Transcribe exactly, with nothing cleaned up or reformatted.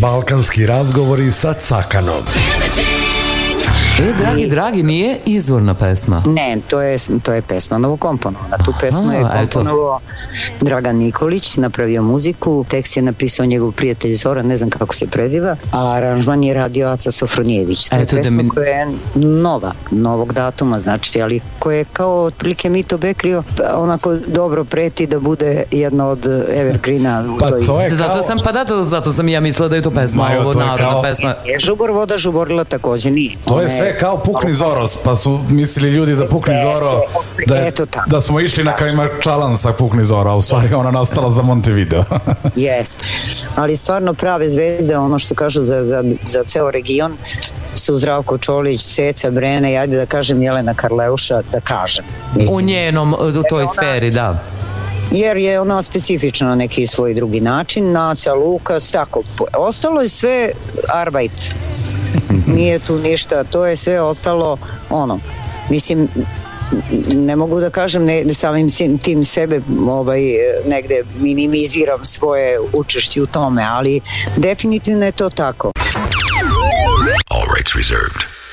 Balkanski razgovori sa Cakanom. E, dragi, dragi, nije izvorna pesma. Ne, to je, to je pesma novokomponovana. Tu pesmu je komponovao Dragan Nikolić, napravio muziku, tekst je napisao njegov prijatelj Zoran, ne znam kako se preziva, a aranžman je radio Aca Sofronijević. To je Eto, pesma da mi... koja je nova, novog datuma, znači, ali koja je kao otprilike Mito Bekrio, onako dobro preti da bude jedna od evergreena u pa toj... To je kao... Zato sam, pa da, to, zato sam ja mislila da je to pesma, Majo, ovo to je narodna kao... pesma. Je Žubor voda žuborila takođe nije. To je sve kao Pukni Zoros, pa su mislili ljudi za Pukni Zoro da, je, da smo išli na Kajmakčalan sa Pukni Zoro, a u stvari ona nastala za Montevideo. Jeste, ali stvarno prave zvezde, ono što kažu za, za, za ceo region, su Zdravko Čolić, Ceca Brene i ajde da kažem Jelena Karleuša, da kažem. Mislim. U njenom, u toj ona, sferi, da. Jer je ona specifična na neki svoj drugi način, Naca, Lukas, tako. Ostalo je sve arbajt. Nije tu ništa, to je sve ostalo ono, mislim, ne mogu da kažem ne, samim tim sebe ovaj, negde minimiziram svoje učešće u tome, ali definitivno je to tako. All rights reserved.